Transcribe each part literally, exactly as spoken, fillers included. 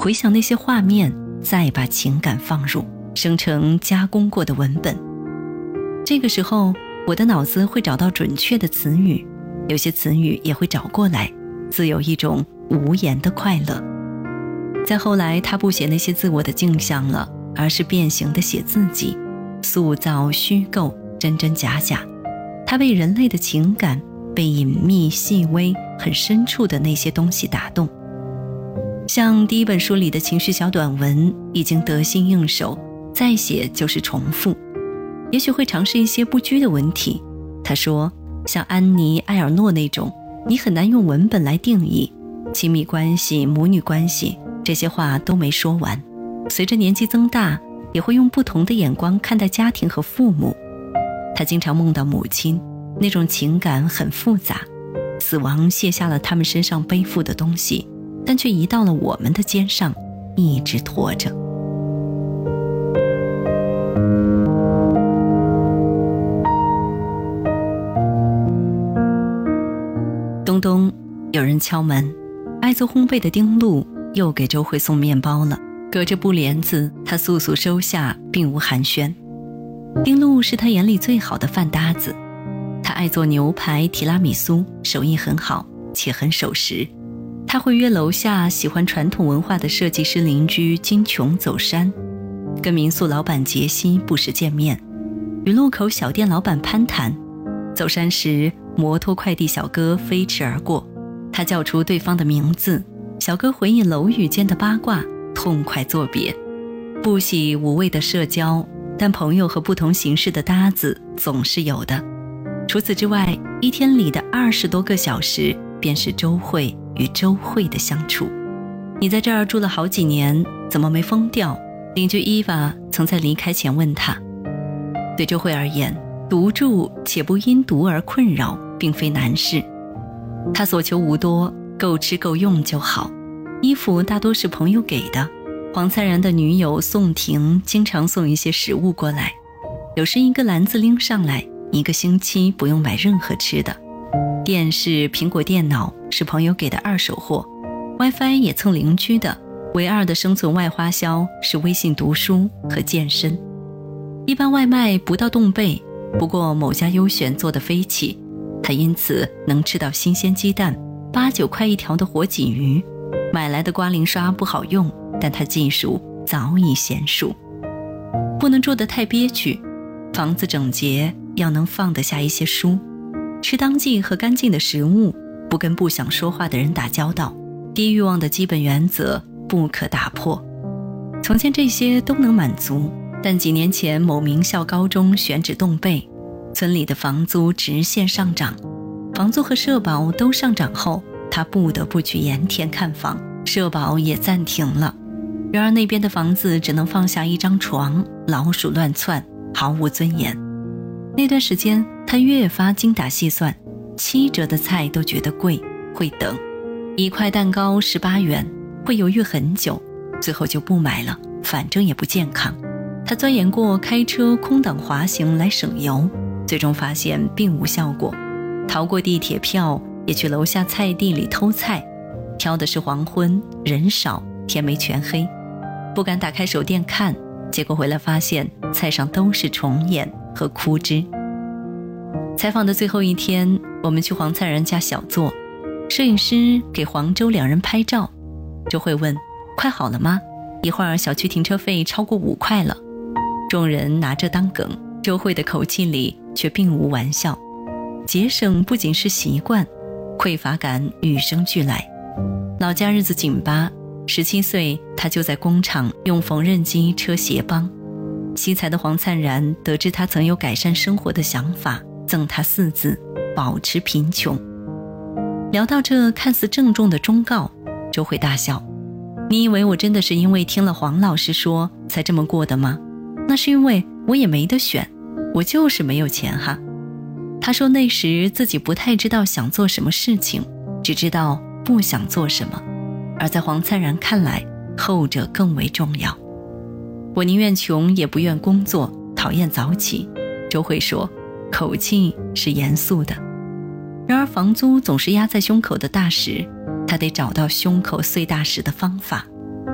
回想那些画面，再把情感放入，生成加工过的文本。这个时候，我的脑子会找到准确的词语，有些词语也会找过来，自有一种无言的快乐。再后来，他不写那些自我的镜像了，而是变形地写自己，塑造虚构，真真假假。他被人类的情感，被隐秘细微很深处的那些东西打动。像第一本书里的情绪小短文，已经得心应手，再写就是重复。也许会尝试一些不拘的文体。他说，像安妮·埃尔诺那种，你很难用文本来定义。亲密关系、母女关系，这些话都没说完。随着年纪增大，也会用不同的眼光看待家庭和父母。他经常梦到母亲，那种情感很复杂。死亡卸下了他们身上背负的东西，但却移到了我们的肩上，一直拖着。东东，有人敲门。爱做烘焙的丁路又给周慧送面包了，隔着布帘子，他速速收下，并无寒暄。丁路是他眼里最好的饭搭子，他爱做牛排、提拉米苏，手艺很好，且很守时。他会约楼下喜欢传统文化的设计师邻居金琼走山，跟民宿老板杰西不时见面，与路口小店老板攀谈。走山时，摩托快递小哥飞驰而过，他叫出对方的名字，小哥回应楼宇间的八卦，痛快作别。不喜无谓的社交，但朋友和不同形式的搭子总是有的。除此之外，一天里的二十多个小时，便是周慧与周慧的相处。你在这儿住了好几年，怎么没疯掉？邻居伊娃曾在离开前问他。对周慧而言，独住且不因独而困扰，并非难事。他所求无多，够吃够用就好。衣服大多是朋友给的，黄灿然的女友宋婷经常送一些食物过来，有时一个篮子拎上来，一个星期不用买任何吃的。电视、苹果电脑是朋友给的二手货， WiFi 也蹭邻居的，唯二的生存外花销是微信读书和健身。一般外卖不到冻贝，不过某家优选做的飞起，他因此能吃到新鲜鸡蛋，八九块一条的活鲫鱼。买来的刮鳞刷不好用，但他技术早已娴熟。不能住得太憋屈，房子整洁，要能放得下一些书，吃当季和干净的食物，不跟不想说话的人打交道，低欲望的基本原则不可打破。从前这些都能满足，但几年前某名校高中选址冻贝，村里的房租直线上涨，房租和社保都上涨后，他不得不去盐田看房，社保也暂停了。然而那边的房子只能放下一张床，老鼠乱窜，毫无尊严。那段时间他越发精打细算，七折的菜都觉得贵，会等。一块蛋糕十八元，会犹豫很久，最后就不买了，反正也不健康。他钻研过开车空挡滑行来省油，最终发现并无效果。逃过地铁票，也去楼下菜地里偷菜，挑的是黄昏，人少，天没全黑，不敢打开手电看，结果回来发现菜上都是虫眼和枯枝。采访的最后一天，我们去黄灿然家小坐，摄影师给黄周两人拍照。周慧问，快好了吗？一会儿小区停车费超过五块了。众人拿这当梗，周慧的口气里却并无玩笑。节省不仅是习惯，匮乏感与生俱来。老家日子紧巴，十七岁他就在工厂用缝纫机车鞋帮。惜才的黄灿然得知他曾有改善生活的想法，赠他四字，保持贫穷。聊到这看似郑重的忠告，周慧大笑，你以为我真的是因为听了黄老师说才这么过的吗？那是因为我也没得选，我就是没有钱哈。他说那时自己不太知道想做什么事情，只知道不想做什么，而在黄灿然看来，后者更为重要。我宁愿穷也不愿工作，讨厌早起。周慧说，口气是严肃的。然而房租总是压在胸口的大石，他得找到胸口碎大石的方法。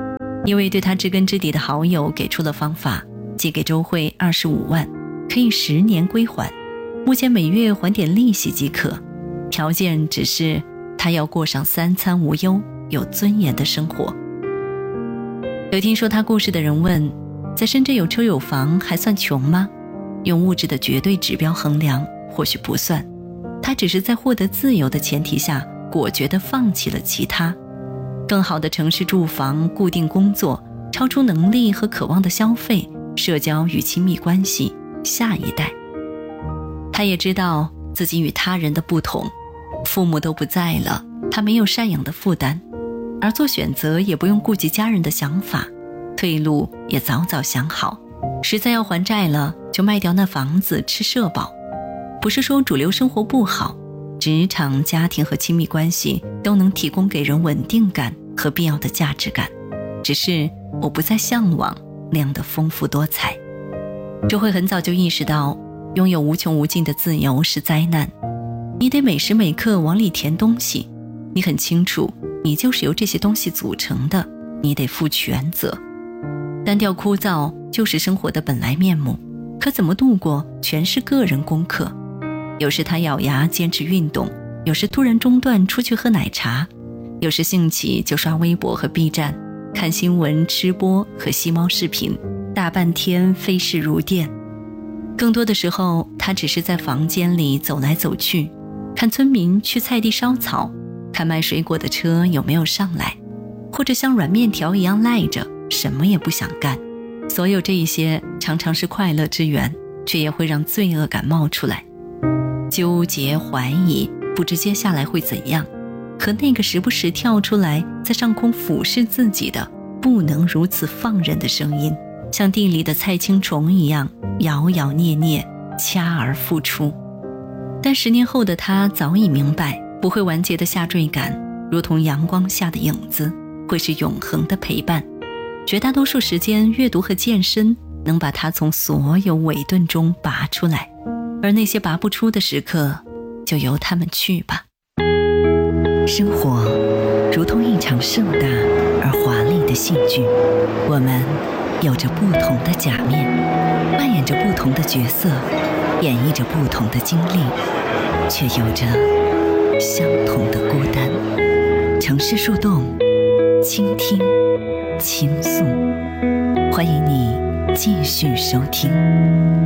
一位对他知根知底的好友给出了方法，借给周慧二十五万，可以十年归还，目前每月还点利息即可，条件只是他要过上三餐无忧、有尊严的生活。有听说他故事的人问，在深圳有车有房还算穷吗？用物质的绝对指标衡量或许不算，他只是在获得自由的前提下果决地放弃了其他，更好的城市住房、固定工作、超出能力和渴望的消费、社交与亲密关系、下一代。他也知道自己与他人的不同，父母都不在了，他没有赡养的负担，而做选择也不用顾及家人的想法，退路也早早想好，实在要还债了就卖掉那房子吃社保。不是说主流生活不好，职场、家庭和亲密关系都能提供给人稳定感和必要的价值感，只是我不再向往那样的丰富多彩。周慧很早就意识到，拥有无穷无尽的自由是灾难，你得每时每刻往里填东西，你很清楚你就是由这些东西组成的，你得负全责。单调枯燥就是生活的本来面目，可怎么度过全是个人功课。有时他咬牙坚持运动，有时突然中断出去喝奶茶，有时兴起就刷微博和 B 站，看新闻、吃播和吸猫视频，大半天飞逝如电。更多的时候，他只是在房间里走来走去，看村民去菜地烧草，看卖水果的车有没有上来，或者像软面条一样赖着，什么也不想干。所有这一些常常是快乐之源，却也会让罪恶感冒出来，纠结怀疑，不知接下来会怎样，和那个时不时跳出来在上空俯视自己的不能如此放任的声音，像地里的菜青虫一样摇摇捏捏，掐而复出。但十年后的他早已明白，不会完结的下坠感如同阳光下的影子，会是永恒的陪伴。绝大多数时间，阅读和健身能把他从所有伪钝中拔出来，而那些拔不出的时刻，就由他们去吧。生活如同一场盛大而华丽的戏剧，我们有着不同的假面，扮演着不同的角色，演绎着不同的经历，却有着相同的孤单。城市树洞，倾听，倾诉，欢迎你继续收听。